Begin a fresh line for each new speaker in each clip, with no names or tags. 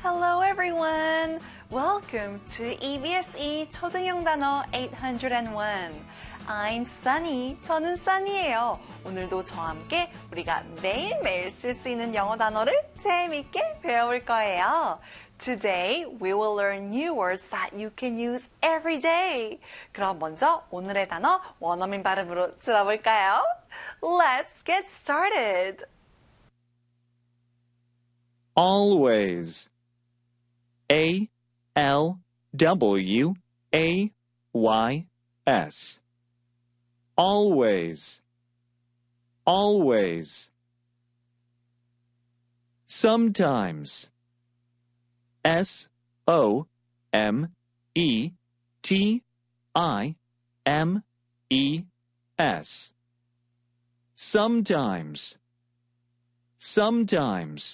Hello everyone! Welcome to EBSE 초등형 단어 801. I'm Sunny. 저는 Sunny예요. 오늘도 저와 함께 우리가 매일매일 쓸 수 있는 영어 단어를 재미있게 배워볼 거예요. Today we will learn new words that you can use every day. 그럼 먼저 오늘의 단어 원어민 발음으로 들어볼까요? Let's get started!
Always. A-L-W-A-Y-S. Always. Always. Sometimes. S-O-M-E-T-I-M-E-S. Sometimes. Sometimes.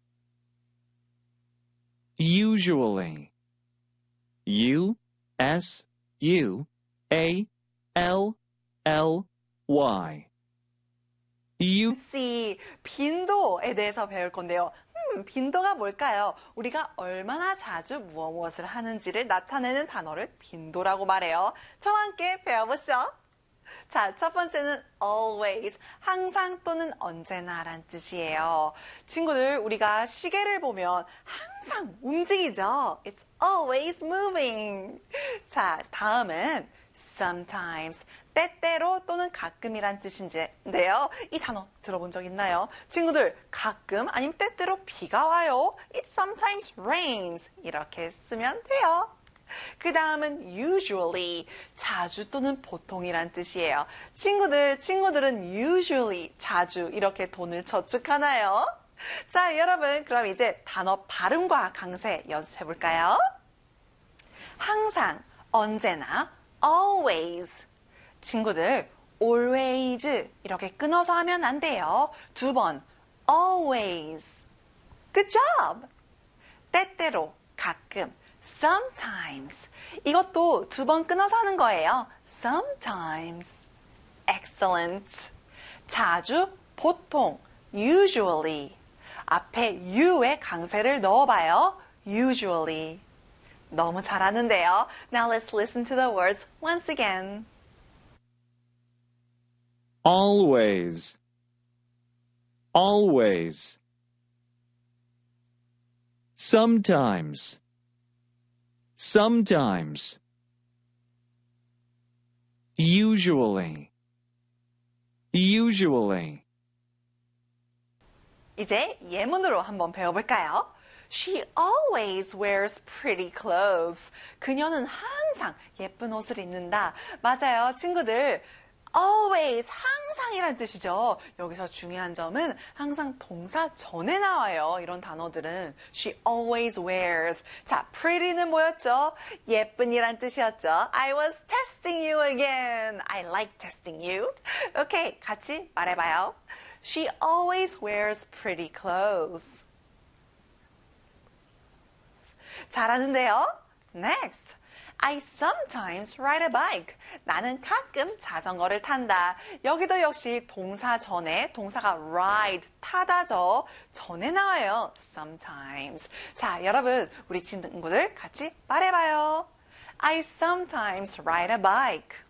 Usually. U-S-U-A-L-L-Y.
C, 빈도에 대해서 배울 건데요. 빈도가 뭘까요? 우리가 얼마나 자주 무엇을 하는지를 나타내는 단어를 빈도라고 말해요. 저와 함께 배워보시죠. 자, 첫 번째는 always, 항상 또는 언제나란 뜻이에요. 친구들, 우리가 시계를 보면 항상 움직이죠. It's always moving. 자, 다음은 sometimes, 때때로 또는 가끔이란 뜻인데요. 이 단어 들어본 적 있나요? 친구들, 가끔 아니면 때때로 비가 와요. It sometimes rains. 이렇게 쓰면 돼요. 그 다음은 usually, 자주 또는 보통이란 뜻이에요. 친구들은 usually, 자주 이렇게 돈을 저축하나요? 자, 여러분, 그럼 이제 단어 발음과 강세 연습해 볼까요? 항상, 언제나, always. 친구들, always 이렇게 끊어서 하면 안 돼요. 두 번, always. Good job! 때때로, 가끔. Sometimes. 이것도 두 번 끊어서 하는 거예요. Sometimes. Excellent. 자주, 보통, usually. 앞에 you의 강세를 넣어봐요. Usually. 너무 잘하는데요. Now let's listen to the words once again.
Always. Always. Sometimes. Sometimes. Usually. Usually.
이제 예문으로 한번 배워볼까요? She always wears pretty clothes. 그녀는 항상 예쁜 옷을 입는다. 맞아요, 친구들. always, 항상이란 뜻이죠. 여기서 중요한 점은 항상 동사 전에 나와요. 이런 단어들은. She always wears. 자, pretty는 뭐였죠? 예쁜이란 뜻이었죠. I was testing you again. I like testing you. 오케이, 같이 말해봐요. She always wears pretty clothes. 잘하는데요? Next. I sometimes ride a bike. 나는 가끔 자전거를 탄다. 여기도 역시 동사 전에 동사가 ride, 타다죠. 전에 나와요. Sometimes. 자, 여러분, 우리 친구들 같이 말해봐요. I sometimes ride a bike.